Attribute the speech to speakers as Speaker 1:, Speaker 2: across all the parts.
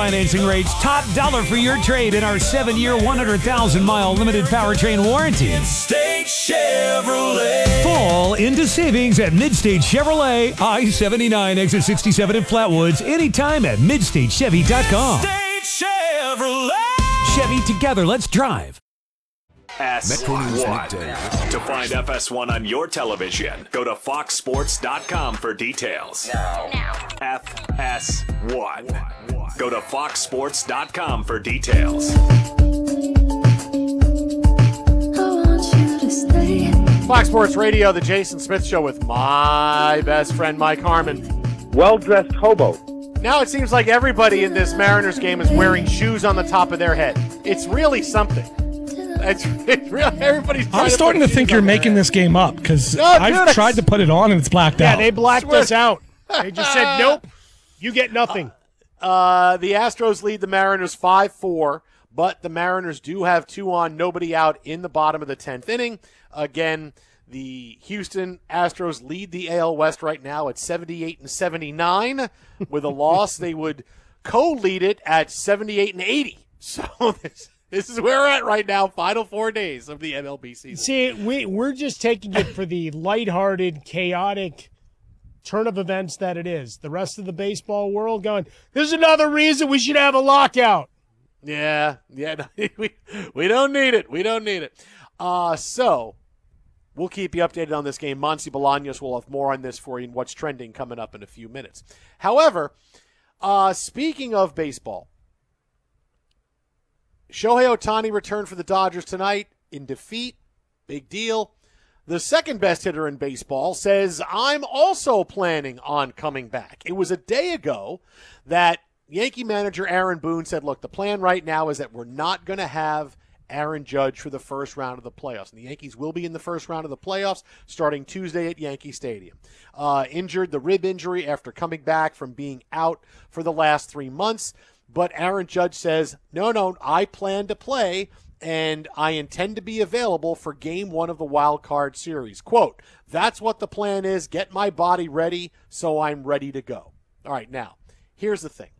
Speaker 1: financing rates, top dollar for your trade in our 7-year, 100,000-mile limited powertrain warranty.
Speaker 2: Midstate Chevrolet.
Speaker 1: Fall into savings at Midstate Chevrolet, I-79, exit 67 in Flatwoods, anytime at MidstateChevy.com.
Speaker 2: Midstate Chevrolet.
Speaker 1: Chevy, together, let's drive.
Speaker 3: FS1. To find FS1 on your television, go to foxsports.com for details.
Speaker 4: Now.
Speaker 3: FS1. Go to foxsports.com for details.
Speaker 5: Fox Sports Radio, the Jason Smith Show with my best friend Mike Harmon.
Speaker 6: Well-dressed hobo.
Speaker 5: Now it seems like everybody in this Mariners game is wearing shoes on the top of their head. It's really something. It's really, everybody's trying
Speaker 7: I'm starting to think you're making this game up because I've tried to put it on and it's blacked out.
Speaker 8: Yeah, they blacked us out. They just said, nope, you get nothing.
Speaker 5: The Astros lead the Mariners 5-4, but the Mariners do have 2 on, nobody out in the bottom of the 10th inning. Again, the Houston Astros lead the AL West right now at 78-79. With a loss, they would co-lead it at 78-80. So this is where we're at right now, final 4 days of the MLB season.
Speaker 8: See, we're just taking it for the lighthearted, chaotic turn of events that it is. The rest of the baseball world going, there's another reason we should have a lockout.
Speaker 5: Yeah, we don't need it. We don't need it. So we'll keep you updated on this game. Monty Bolaños will have more on this for you and what's trending coming up in a few minutes. However, speaking of baseball, Shohei Ohtani returned for the Dodgers tonight in defeat. Big deal. The second best hitter in baseball says, I'm also planning on coming back. It was a day ago that Yankee manager Aaron Boone said, look, the plan right now is that we're not going to have Aaron Judge for the first round of the playoffs. And the Yankees will be in the first round of the playoffs starting Tuesday at Yankee Stadium. Injured the rib injury after coming back from being out for the last 3 months. But Aaron Judge says, no, I plan to play, and I intend to be available for Game 1 of the Wild Card Series. Quote, that's what the plan is, get my body ready so I'm ready to go. All right, now, here's the thing.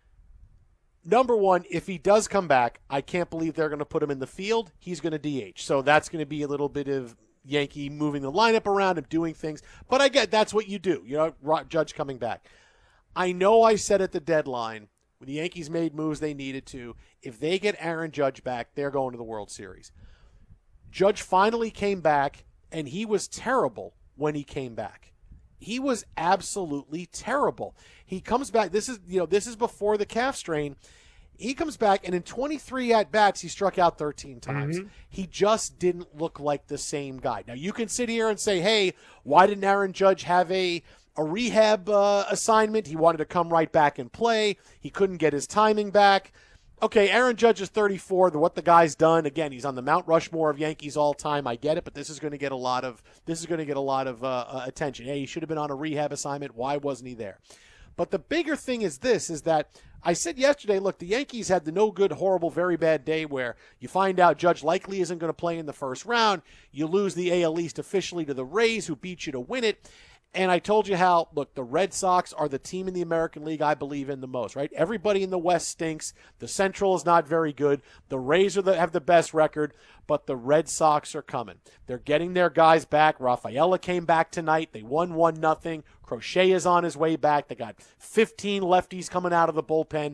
Speaker 5: Number one, if he does come back, I can't believe they're going to put him in the field. He's going to DH. So that's going to be a little bit of Yankee moving the lineup around and doing things. But I get that's what you do, Judge coming back. I know I said at the deadline, when the Yankees made moves they needed to, if they get Aaron Judge back, they're going to the World Series. Judge finally came back, and he was terrible when he came back. He was absolutely terrible. He comes back. This is before the calf strain. He comes back, and in 23 at-bats, he struck out 13 times. Mm-hmm. He just didn't look like the same guy. Now, you can sit here and say, hey, why didn't Aaron Judge have a rehab assignment? He wanted to come right back and play. He couldn't get his timing back. Okay, Aaron Judge is 34. What the guy's done, again, he's on the Mount Rushmore of Yankees all time. I get it, but this is going to get a lot of attention. Hey, he should have been on a rehab assignment. Why wasn't he there? But the bigger thing is that I said yesterday, look, the Yankees had the no good, horrible, very bad day where you find out Judge likely isn't going to play in the first round. You lose the AL East officially to the Rays, who beat you to win it. And I told you how, look, the Red Sox are the team in the American League I believe in the most, right? Everybody in the West stinks. The Central is not very good. The Rays have the best record, but the Red Sox are coming. They're getting their guys back. Rafaela came back tonight. They won 1-0. Crochet is on his way back. They got 15 lefties coming out of the bullpen.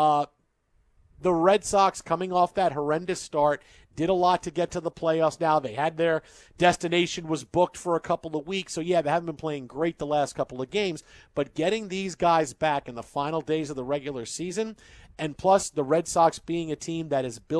Speaker 5: The Red Sox, coming off that horrendous start, did a lot to get to the playoffs now. They had their destination was booked for a couple of weeks. So, yeah, they haven't been playing great the last couple of games. But getting these guys back in the final days of the regular season, and plus the Red Sox being a team that is built